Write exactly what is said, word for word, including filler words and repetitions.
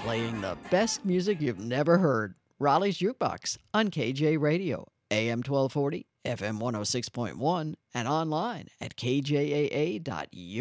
playing the best music you've never heard. Raleigh's Jukebox on K J Radio, A M twelve forty, F M one oh six point one, and online at K J A A dot U S.